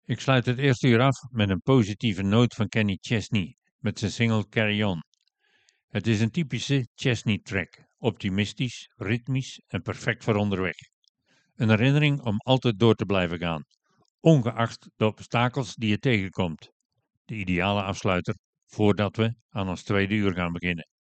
Ik sluit het eerste uur af met een positieve noot van Kenny Chesney met zijn single Carry On. Het is een typische Chesney-track, optimistisch, ritmisch en perfect voor onderweg. Een herinnering om altijd door te blijven gaan, ongeacht de obstakels die je tegenkomt. De ideale afsluiter voordat we aan ons tweede uur gaan beginnen.